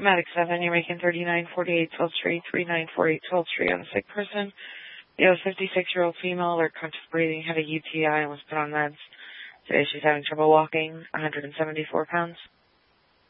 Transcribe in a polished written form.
Medic 7, you're making 3948 12th Street, 3948 12th Street on a sick person. You have a 56-year-old female, they're conscious breathing, had a UTI and was put on meds. Today she's having trouble walking, 174 pounds.